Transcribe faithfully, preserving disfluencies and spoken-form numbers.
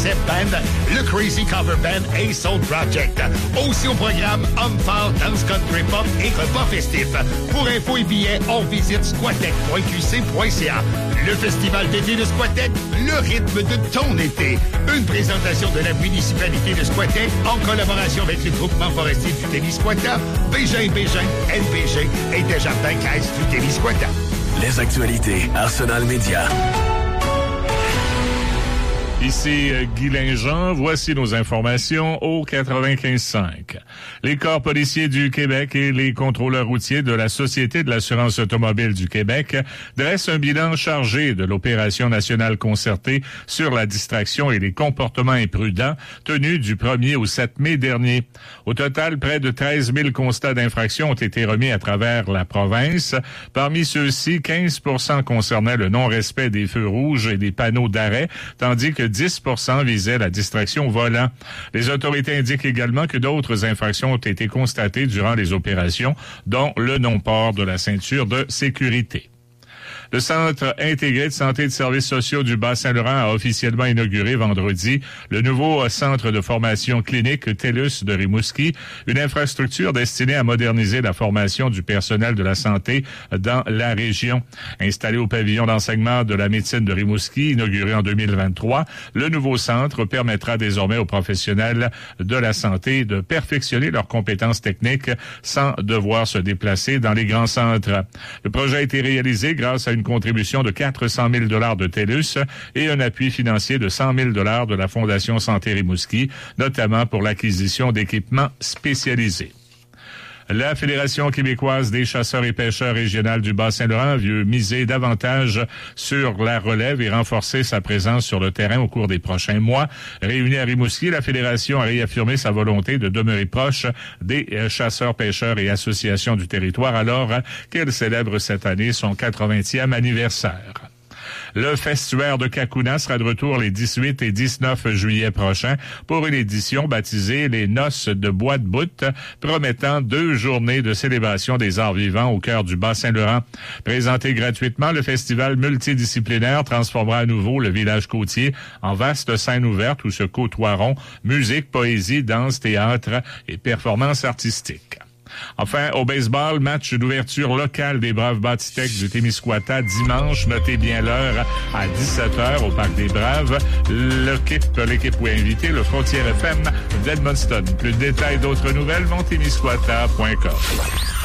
Band, le Crazy Cover Band et Soul Project. Aussi au programme Homme fort, danse country pop et repas festif. Pour info et billets, on visite squatec point q c point c a. Le festival d'été de Squatec, le rythme de ton été. Une présentation de la municipalité de Squatec en collaboration avec le groupement forestier du Témiscouata, Bégin Bégin, N B G et Desjardins Caisse du Témiscouata. Les actualités Arsenal Média. Ici Guy Linjean, voici nos informations au quatre-vingt-quinze cinq. Les corps policiers du Québec et les contrôleurs routiers de la Société de l'assurance automobile du Québec dressent un bilan chargé de l'opération nationale concertée sur la distraction et les comportements imprudents tenus du premier au sept mai dernier. Au total, près de treize mille constats d'infraction ont été remis à travers la province. Parmi ceux-ci, quinze pour cent concernaient le non-respect des feux rouges et des panneaux d'arrêt, tandis que dix pour cent visaient la distraction au volant. Les autorités indiquent également que d'autres infractions ont été constatées durant les opérations, dont le non-port de la ceinture de sécurité. Le Centre intégré de santé et de services sociaux du Bas-Saint-Laurent a officiellement inauguré vendredi le nouveau centre de formation clinique TELUS de Rimouski, une infrastructure destinée à moderniser la formation du personnel de la santé dans la région. Installé au pavillon d'enseignement de la médecine de Rimouski, inauguré en deux mille vingt-trois, le nouveau centre permettra désormais aux professionnels de la santé de perfectionner leurs compétences techniques sans devoir se déplacer dans les grands centres. Le projet a été réalisé grâce à une contribution de quatre cent mille dollars de TELUS et un appui financier de cent mille dollars de la Fondation Santé Rimouski, notamment pour l'acquisition d'équipements spécialisés. La Fédération québécoise des chasseurs et pêcheurs régionale du Bas-Saint-Laurent veut miser davantage sur la relève et renforcer sa présence sur le terrain au cours des prochains mois. Réunie à Rimouski, la Fédération a réaffirmé sa volonté de demeurer proche des chasseurs, pêcheurs et associations du territoire alors qu'elle célèbre cette année son quatre-vingtième anniversaire. Le Festuaire de Cacouna sera de retour les dix-huit et dix-neuf juillet prochains pour une édition baptisée les Noces de Bois de Bout, promettant deux journées de célébration des arts vivants au cœur du Bas-Saint-Laurent. Présenté gratuitement, le festival multidisciplinaire transformera à nouveau le village côtier en vaste scène ouverte où se côtoieront musique, poésie, danse, théâtre et performances artistiques. Enfin, au baseball, match d'ouverture locale des Braves Bâtitech du Témiscouata dimanche. Notez bien l'heure à dix-sept heures au Parc des Braves. L'équipe, l'équipe où est invité, le Frontière F M d'Edmundston. Plus de détails, d'autres nouvelles, montémiscouata point com.